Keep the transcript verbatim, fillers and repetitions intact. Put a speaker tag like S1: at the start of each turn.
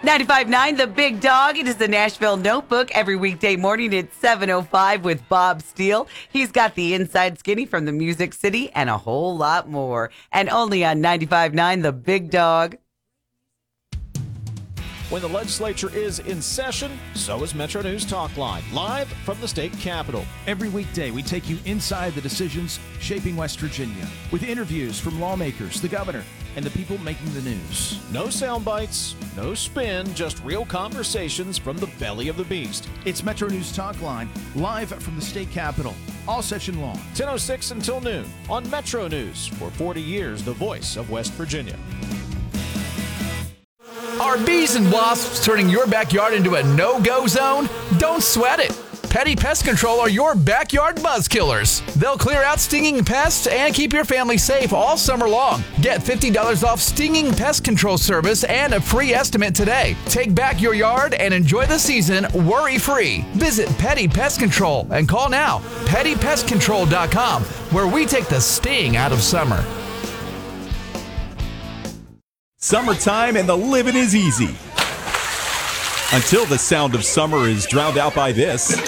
S1: ninety-five point nine The Big Dog. It is the Nashville Notebook every weekday morning at seven oh five with Bob Steele. He's got the inside skinny from the Music City and a whole lot more. And only on ninety-five point nine The Big Dog.
S2: When the legislature is in session, so is Metro News Talk Line, live from the state capitol.
S3: Every weekday, we take you inside the decisions shaping West Virginia with interviews from lawmakers, the governor, and the people making the news.
S2: No sound bites, no spin, just real conversations from the belly of the beast.
S3: It's Metro News Talk Line, live from the state capitol, all session long.
S2: ten oh six until noon on Metro News. For forty years, the voice of West Virginia.
S4: Are bees and wasps turning your backyard into a no-go zone? Don't sweat it. Petty Pest Control are your backyard buzz killers. They'll clear out stinging pests and keep your family safe all summer long. Get fifty dollars off stinging pest control service and a free estimate today. Take back your yard and enjoy the season worry-free. Visit Petty Pest Control and call now, petty pest control dot com, where we take the sting out of summer.
S5: Summertime and the living is easy. Until the sound of summer is drowned out by this.